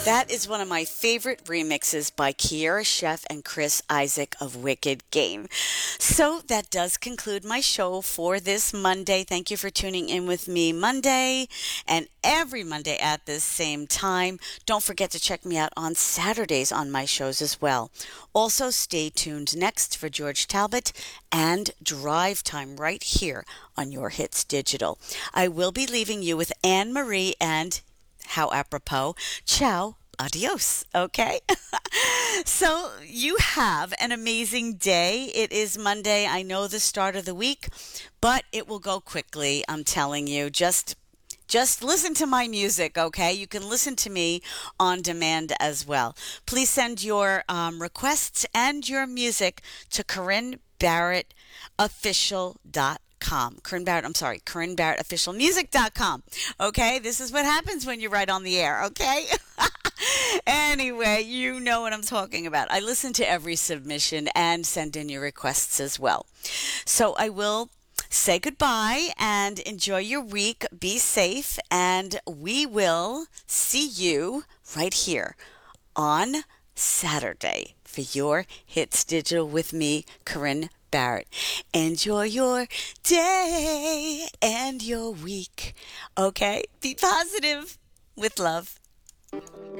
That is one of my favorite remixes by Kiera Sheff and Chris Isaac of Wicked Game. So that does conclude my show for this Monday. Thank you for tuning in with me Monday and every Monday at this same time. Don't forget to check me out on Saturdays on my shows as well. Also, stay tuned next for George Talbot and Drive Time right here on Your Hits Digital. I will be leaving you with Anne Marie and how apropos. Ciao. Adios. Okay. So you have an amazing day. It is Monday. I know the start of the week, but it will go quickly. I'm telling you. Just listen to my music, okay? You can listen to me on demand as well. Please send your requests and your music to CorinneBarrettOfficial.com. CorinneBarrettOfficialmusic.com. Okay, this is what happens when you're right on the air, okay? Anyway, you know what I'm talking about. I listen to every submission and send in your requests as well. So I will say goodbye and enjoy your week. Be safe, and we will see you right here on Saturday for Your Hits Digital with me, Corinne Barrett. Enjoy your day and your week. Okay? Be positive with love.